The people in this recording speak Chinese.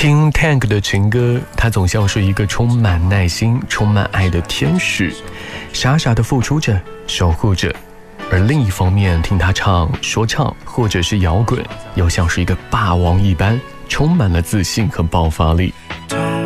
听 Tank 的情歌，他总像是一个充满耐心、充满爱的天使，傻傻地付出着，守护着。而另一方面，听他说唱或者是摇滚，又像是一个霸王一般，充满了自信和爆发力。